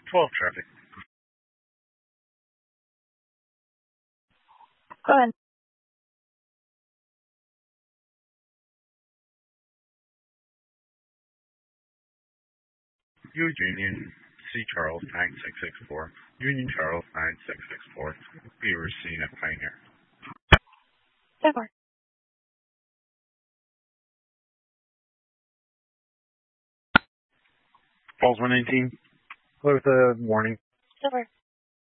12 traffic. Go ahead. Union, C. Charles 9664. Union Charles 9664. We were seen at Pioneer. Denver. Falls 119. Clear with a warning. Denver.